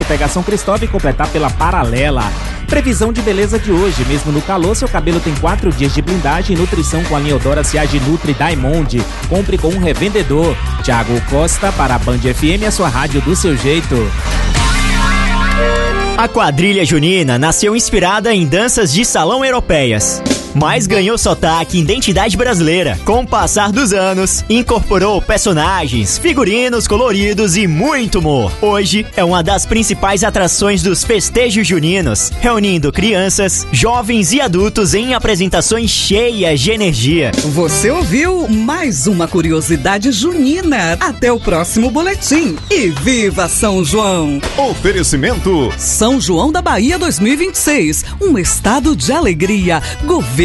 pegar São Cristóvão e completar pela paralela. Previsão de beleza de hoje, mesmo no calor, seu cabelo tem 4 dias de blindagem e nutrição com a linha Eudora Ciage Nutri Diamond. Compre com um revendedor. Thiago Costa para a Band FM, a sua rádio do seu jeito. A quadrilha junina nasceu inspirada em danças de salão europeias, mas ganhou sotaque e identidade brasileira. Com o passar dos anos, incorporou personagens, figurinos coloridos e muito humor. Hoje é uma das principais atrações dos festejos juninos, reunindo crianças, jovens e adultos em apresentações cheias de energia. Você ouviu mais uma curiosidade junina. Até o próximo boletim. E viva São João! Oferecimento São João da Bahia 2026, um estado de alegria. Governo